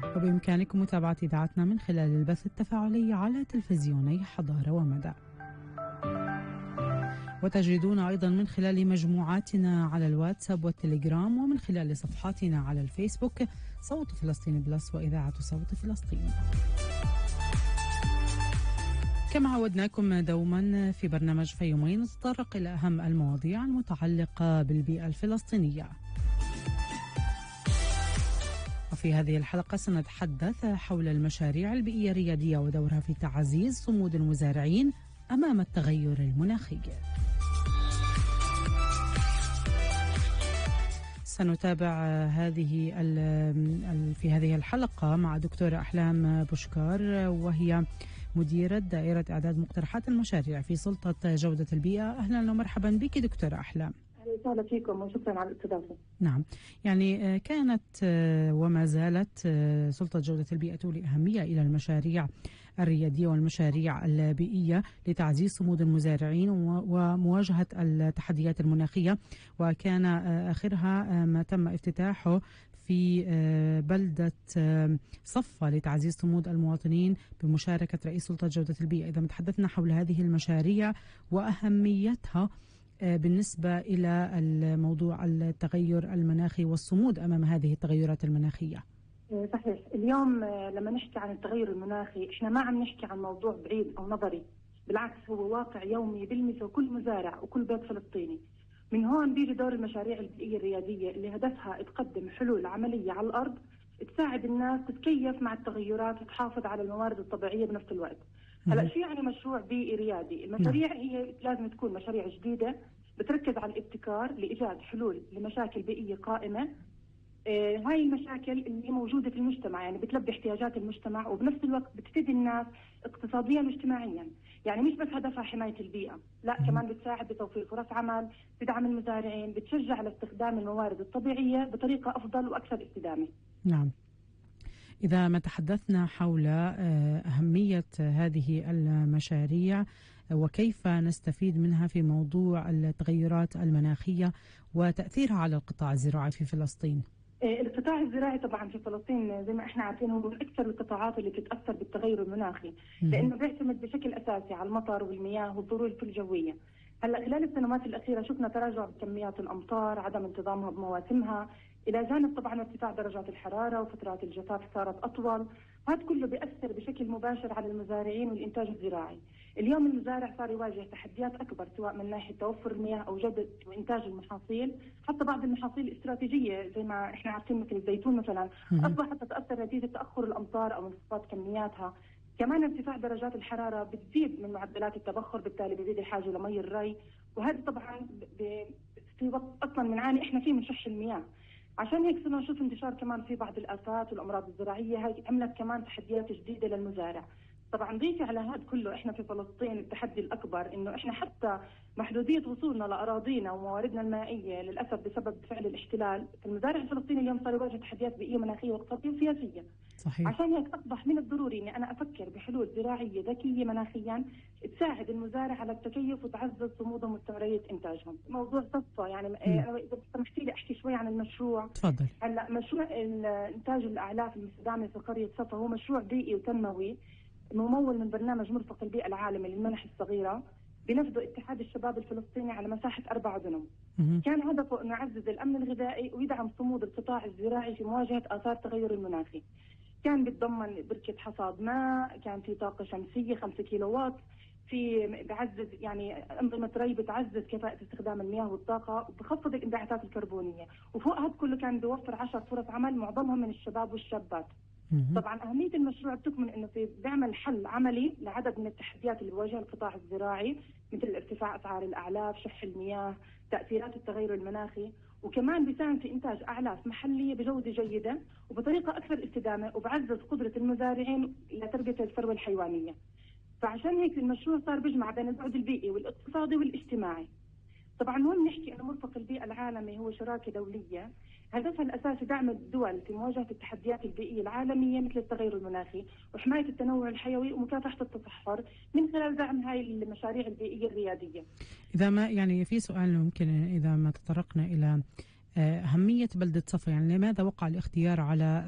وبإمكانكم متابعة إذاعتنا من خلال البث التفاعلي على تلفزيوني حضارة ومدى، وتجدون أيضا من خلال مجموعاتنا على الواتساب والتليجرام، ومن خلال صفحاتنا على الفيسبوك صوت فلسطين بلس وإذاعة صوت فلسطين. كما عودناكم دوما في برنامج في يومين نتطرق إلى أهم المواضيع المتعلقة بالبيئة الفلسطينية. وفي هذه الحلقة سنتحدث حول المشاريع البيئية الريادية ودورها في تعزيز صمود المزارعين أمام التغير المناخي. سنتابع في هذه الحلقة مع دكتورة أحلام بوشكار، وهي مديرة دائرة إعداد مقترحات المشاريع في سلطة جودة البيئة. أهلا ومرحبا بك دكتورة أحلام. أهلا وسهلا فيكم وشكرا على الاستضافة. نعم، يعني كانت وما زالت سلطة جودة البيئة تولي أهمية إلى المشاريع الريادية والمشاريع البيئية لتعزيز صمود المزارعين ومواجهة التحديات المناخية، وكان آخرها ما تم افتتاحه في بلدة صفة لتعزيز صمود المواطنين بمشاركة رئيس سلطة جودة البيئة. إذا تحدثنا حول هذه المشاريع وأهميتها بالنسبة إلى الموضوع التغير المناخي والصمود أمام هذه التغيرات المناخية. صحيح، اليوم لما نحكي عن التغير المناخي احنا ما عم نحكي عن موضوع بعيد أو نظري، بالعكس هو واقع يومي بلمسه كل مزارع وكل بيت فلسطيني. من هون بيجي دور المشاريع البيئية الريادية اللي هدفها تقدم حلول عملية على الأرض تساعد الناس تتكيف مع التغيرات وتحافظ على الموارد الطبيعية بنفس الوقت. هلا شو يعني مشروع بيئي ريادي؟ المشاريع هي لازم تكون مشاريع جديدة بتركز على الابتكار لإيجاد حلول لمشاكل بيئية قائمة. هاي المشاكل اللي موجودة في المجتمع، يعني بتلبي احتياجات المجتمع وبنفس الوقت بتفيد الناس اقتصاديا واجتماعيا. يعني مش بس هدفها حماية البيئة، لا كمان بتساعد بتوفير فرص عمل، تدعم المزارعين، بتشجع على استخدام الموارد الطبيعية بطريقة أفضل وأكثر استدامة. نعم، إذا ما تحدثنا حول أهمية هذه المشاريع وكيف نستفيد منها في موضوع التغيرات المناخية وتأثيرها على القطاع الزراعي في فلسطين. القطاع الزراعي طبعا في فلسطين زي ما احنا عارفين هو من أكثر القطاعات اللي بتتأثر بالتغير المناخي، لأنه بيعتمد بشكل أساسي على المطر والمياه والظروف الجوية. هلا خلال السنوات الأخيرة شفنا تراجع بكميات الأمطار، عدم انتظامها بمواسمها، إلى جانب طبعا ارتفاع درجات الحرارة وفترات الجفاف صارت أطول. هذا كله بيأثر بشكل مباشر على المزارعين والإنتاج الزراعي. اليوم المزارع صار يواجه تحديات أكبر سواء من ناحية توفر المياه أو جودة وإنتاج المحاصيل، حتى بعض المحاصيل الاستراتيجية زي ما احنا عارفين مثل الزيتون مثلا أصبحت تتأثر نتيجة تأخر الأمطار أو انخفاض كمياتها. كمان ارتفاع درجات الحرارة بتزيد من معدلات التبخر، بالتالي بيزيد الحاجة لمي الري، وهذا طبعا في وقت أصلا بنعاني احنا فيه من شح المياه. عشان هيك صرنا نشوف انتشار كمان في بعض الآفات والأمراض الزراعية، هاي عملت كمان تحديات جديدة للمزارع. طبعا ضيفي على هذا كله احنا في فلسطين التحدي الأكبر انه احنا حتى محدودية وصولنا لأراضينا ومواردنا المائية للأسف بسبب فعل الاحتلال. المزارع الفلسطيني اليوم صار يواجه تحديات بيئية مناخية واقتصادية وسياسية. صحيح. عشان هيك أصبح من الضروري اني انا افكر بحلول زراعية ذكية مناخيا تساعد المزارع على التكيف وتعزز صمودهم واستمرارية انتاجهم. موضوع صفة يعني اذا سمحتي لي احكي شوي عن المشروع. تفضل. هلا مشروع انتاج الاعلاف المستدامة في قرية صفا هو مشروع بيئي وتنموي ممول من برنامج مرفق البيئة العالمي للمنح الصغيرة بنفذه اتحاد الشباب الفلسطيني على مساحة 4 دنم. كان هدفه انه يعزز الامن الغذائي ويدعم صمود القطاع الزراعي في مواجهة آثار التغير المناخي. كان بيتضمن بركة حصاد ماء، كان في طاقة شمسية 5 كيلو واط، في بعزز يعني أنظمة ري بتعزز كفاءة استخدام المياه والطاقة وبخفض الانبعاثات الكربونية، وفوق هذا كله كان بيوفر 10 فرص عمل معظمهم من الشباب والشابات. طبعا أهمية المشروع بتكمن إنه في بيعمل حل عملي لعدد من التحديات اللي بيواجهها القطاع الزراعي مثل ارتفاع أسعار الأعلاف، شح المياه، تأثيرات التغير المناخي، وكمان بيساهم في إنتاج أعلاف محلية بجودة جيدة وبطريقة أكثر استدامة وبعزز قدرة المزارعين لتربية الثروة الحيوانية. فعشان هيك المشروع صار بيجمع بين البعد البيئي والاقتصادي والاجتماعي. طبعا هون نحكي أن مرفق البيئة العالمي هو شراكة دولية هدفها الأساسي دعم الدول في مواجهة التحديات البيئية العالمية مثل التغير المناخي وحماية التنوع الحيوي ومكافحة التصحر من خلال دعم هاي المشاريع البيئية الريادية. إذا ما يعني في سؤال ممكن إذا ما تطرقنا إلى أهمية بلدة صفا، يعني لماذا وقع الاختيار على